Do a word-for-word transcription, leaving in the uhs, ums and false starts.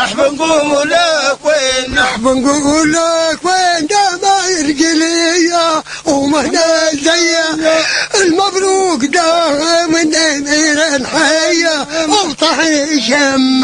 نحب نقولك وين نحب نقولك وين دماير قلية ومهنا زيا المبروك دائما أمير حية وطحي شم